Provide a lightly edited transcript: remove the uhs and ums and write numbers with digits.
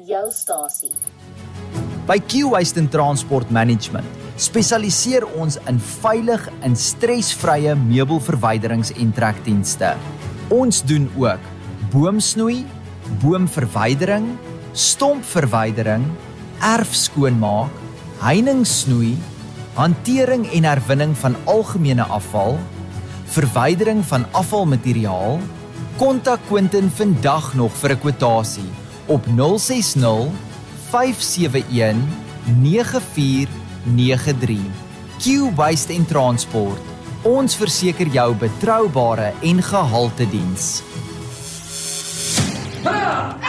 jou stasie. By Q-Waste & Transport Management spesialiseer ons in veilig en stresvrye meubelverwyderings en trekdienste. Ons doen ook boomsnoei, boomverwydering, stompverwydering, erfskoonmaak, heiningssnoei, hantering en herwinning van algemene afval, verwydering van afvalmateriaal. Kontak Quentin vandag nog vir 'n kwotasie op 060 571 9493. Q-Waste & Transport. Ons verseker jou betroubare en gehalte diens.